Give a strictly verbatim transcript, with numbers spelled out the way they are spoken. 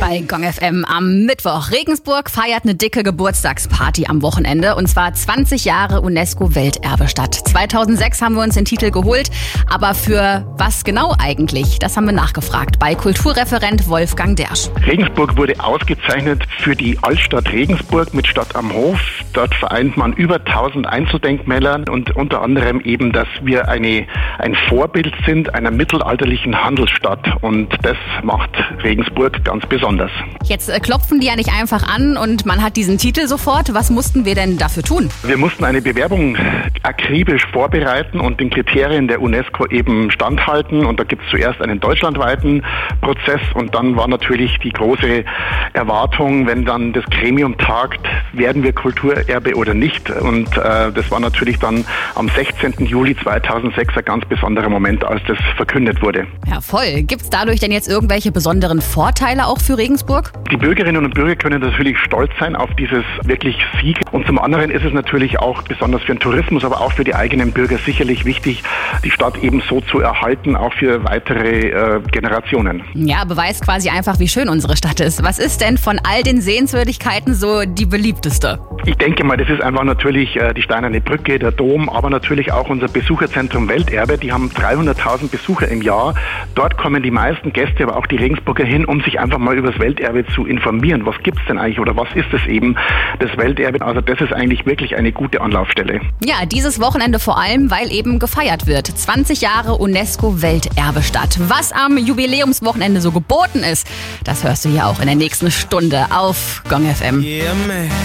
bei Gong F M am Mittwoch. Regensburg feiert eine dicke Geburtstagsparty am Wochenende und zwar zwanzig Jahre UNESCO-Welterbestadt. zweitausendsechs haben wir uns den Titel geholt, aber für was genau eigentlich? Das haben wir nachgefragt bei Kulturreferent Wolfgang Dersch. Regensburg wurde ausgezeichnet für die Altstadt Regensburg mit Stadt am Hof. Dort vereint man über tausend Einzeldenkmäler und unter anderem eben, dass wir eine, ein Vorbild sind einer mittelalterlichen Handelsstadt und das macht Regensburg ganz besonders. Jetzt äh, klopfen die ja nicht einfach an und man hat diesen Titel sofort. Was mussten wir denn dafür tun? Wir mussten eine Bewerbung akribisch vorbereiten und den Kriterien der UNESCO eben standhalten. Und da gibt es zuerst einen deutschlandweiten Prozess und dann war natürlich die große Erwartung, wenn dann das Gremium tagt, werden wir Kulturerbe oder nicht. Und äh, das war natürlich dann am sechzehnten Juli zweitausendsechs ein ganz besonderer Moment, als das verkündet wurde. Ja, voll. Gibt es dadurch denn jetzt irgendwelche besonderen Vorteile auch für Regensburg? Die Bürgerinnen und Bürger können natürlich stolz sein auf dieses wirklich Sieg. Und zum anderen ist es natürlich auch besonders für den Tourismus, aber auch für die eigenen Bürger sicherlich wichtig, die Stadt eben so zu erhalten, auch für weitere äh, Generationen. Ja, beweist quasi einfach, wie schön unsere Stadt ist. Was ist denn von all den Sehenswürdigkeiten so die beliebteste? Ich denke mal, das ist einfach natürlich äh, die Steinerne Brücke, der Dom, aber natürlich auch unser Besucherzentrum Welterbe. Die haben dreihunderttausend Besucher im Jahr. Dort kommen die meisten Gäste, aber auch die Regensburger hin, um sich einfach mal über das Welterbe zu informieren. Was gibt's denn eigentlich oder was ist es eben, das Welterbe? Also das ist eigentlich wirklich eine gute Anlaufstelle. Ja, dieses Wochenende vor allem, weil eben gefeiert wird. zwanzig Jahre UNESCO-Welterbestadt. Was am Jubiläumswochenende so geboten ist, das hörst du hier auch in der nächsten Stunde auf Gong F M. Yeah, man.